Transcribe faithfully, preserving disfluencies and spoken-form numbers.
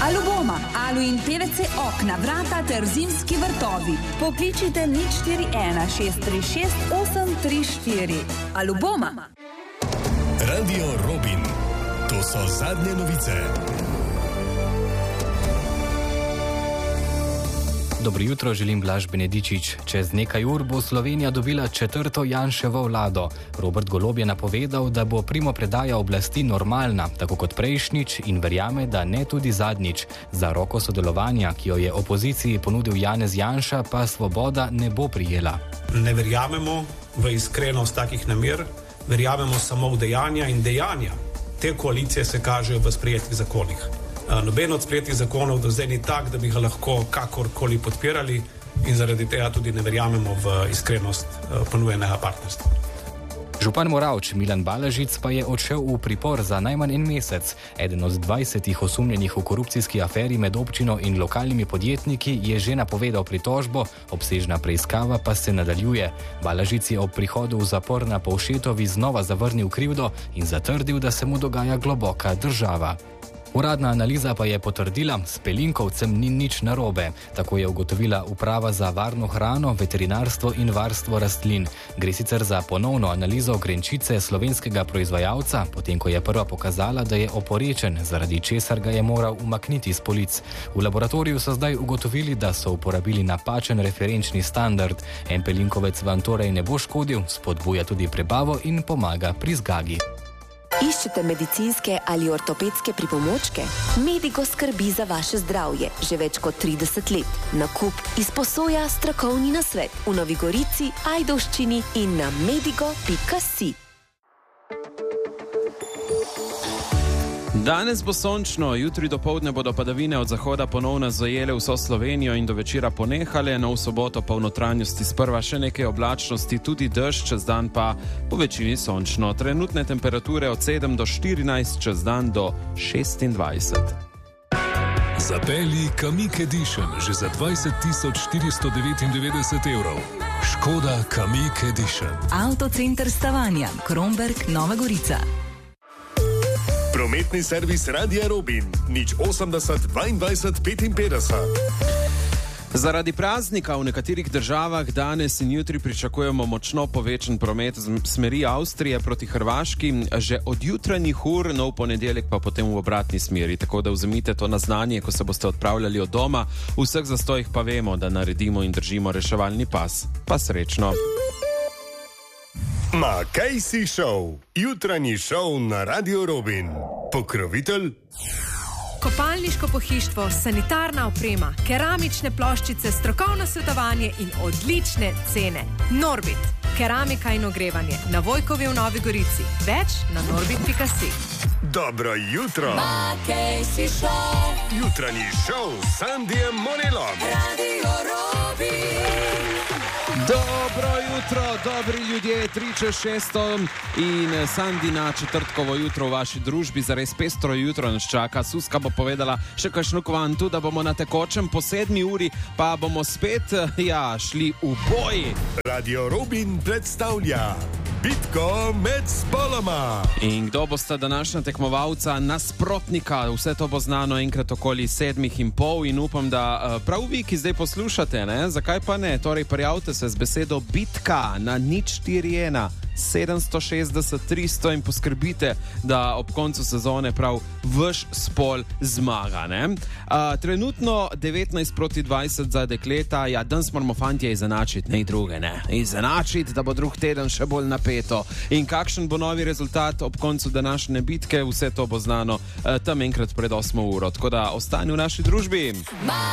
Aluboma, Alu in P V C okna, vrata ter zimski vrtovi. Pokličite nič štiri ena šest tri šest osem tri štiri. Aluboma. Radio Robin. To so zadnje novice. Dobro jutro, želim Blaž Benedičič. Čez nekaj ur bo Slovenija dobila četrto Janševo vlado. Robert Golob je napovedal, da bo primopredaja oblasti normalna, tako kot prejšnjič, in verjame, da ne tudi zadnjič. Za roko sodelovanja, ki jo je opoziciji ponudil Janez Janša, pa Svoboda ne bo prijela. Ne verjamemo v iskrenost takih namer, verjamemo samo v dejanja in dejanja. Te koalicije se kažejo v sprejetih zakonih. Noben od sprejetih zakonov do zdaj ni tak, da bi ga lahko kakorkoli podpirali, in zaradi tega tudi ne verjamemo v iskrenost ponujenega partnerstva. Župan Moravč Milan Balažic pa je odšel v pripor za najmanj en mesec. Eden od dvajsetih osumljenih v korupcijski aferi med občino in lokalnimi podjetniki je že napovedal pritožbo, obsežna preiskava pa se nadaljuje. Balažic je ob prihodu v zapor na Povšetovi znova zavrnil krivdo in zatrdil, da se mu dogaja globoka država. Uradna analiza pa je potrdila, s pelinkovcem ni nič narobe. Tako je ugotovila Uprava za varno hrano, veterinarstvo in varstvo rastlin. Gre sicer za ponovno analizo grenčice slovenskega proizvajalca, potem ko je prva pokazala, da je oporečen, zaradi česar ga je moral umakniti s polic. V laboratoriju so zdaj ugotovili, da so uporabili napačen referenčni standard. En pelinkovec vam torej ne bo škodil, spodbuja tudi prebavo in pomaga pri zgagi. Iščete medicinske ali ortopedske pripomočke? Medigo skrbi za vaše zdravje že več kot trideset let. Nakup, izposoja, strokovni nasvet v Novi Gorici, Ajdovščini in na medigo pika si. Danes bo sončno, jutri dopoldne bodo padavine od zahoda ponovno zajele vso Slovenijo in do večera ponehale, no v soboto pa v notranjosti sprva še nekaj oblačnosti, tudi dež, čez dan pa po večini sončno. Trenutne temperature od sedem do štirinajst, čez dan do šestindvajset. Zapelji Kamiq Edition že za dvajset tisoč štiristo devetindevetdeset evrov. Škoda Kamiq Edition. Avtocenter Stavanja, Kromberk, Nova Gorica. Prometni servis Radia Robin, nič osemdeset dvaindvajset petinpetdeset. Zaradi praznika v nekaterih državah danes in jutri pričakujemo močno povečan promet z smeri Avstrije proti Hrvaški, že od jutranjih ur, no v ponedeljek pa potem v obratni smeri, tako da vzemite to na znanje, ko se boste odpravljali od doma. V vseh zastojih pa vemo, da naredimo in držimo reševalni pas. Pa srečno! Ma kaj si šov? Jutranji šov na Radio Robin. Pokrovitelj? Kopalniško pohištvo, sanitarna oprema, keramične ploščice, strokovno svetovanje in odlične cene. Norbit, keramika in ogrevanje. Na Vojkovi v Novi Gorici. Več na norbit pika si. Dobro jutro. Ma kaj si šov? Jutranji šov s Sandijem Morelom. Radio Robin. Dobro jutro, dobri ljudje, tri čez šesto in Sandi na četrtkovo jutro v vaši družbi, zares pestro jutro nas čaka. Suska bo povedala še kakšno kvantu, da bomo na tekočem po sedmi uri, pa bomo spet, ja, šli v boj. Radio Robin predstavlja bitko med spoloma. In kdo bosta današnja tekmovalca nasprotnika? Vse to bo znano enkrat okoli sedmih in pol in upam, da prav vi, ki zdaj poslušate, ne? Zakaj pa ne? Torej, prijavite se z besedo bitka na nič štiri ena sedemsto šestdeset tristo in poskrbite, da ob koncu sezone prav vaš spol zmaga, ne? Uh, trenutno devetnajst proti dvajset za dekleta, ja, danes moramo fantje izenačiti, ne druge, ne? Izenačiti, da bo drug teden še bolj napeto. In kakšen bo novi rezultat ob koncu današnje bitke, vse to bo znano uh, tam enkrat pred osmo uro. Tako da ostani v naši družbi.